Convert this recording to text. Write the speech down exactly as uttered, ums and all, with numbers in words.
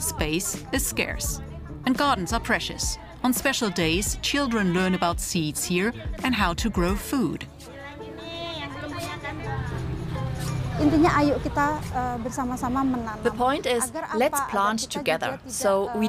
Space is scarce, and gardens are precious. On special days, children learn about seeds here and how to grow food. The point is, let's plant together, so we